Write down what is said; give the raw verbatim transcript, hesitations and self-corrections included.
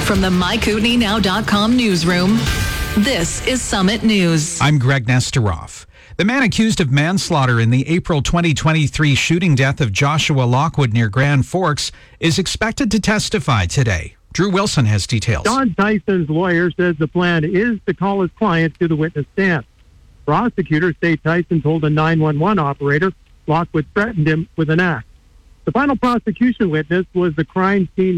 From the my kootenai now dot com newsroom, this is Summit News. I'm Greg Nesteroff. The man accused of manslaughter in the April twenty twenty-three shooting death of Joshua Lockwood near Grand Forks is expected to testify today. Drew Wilson has details. Don Tyson's lawyer says the plan is to call his client to the witness stand. Prosecutors say Tyson told a nine one one operator Lockwood threatened him with an axe. The final prosecution witness was the crime scene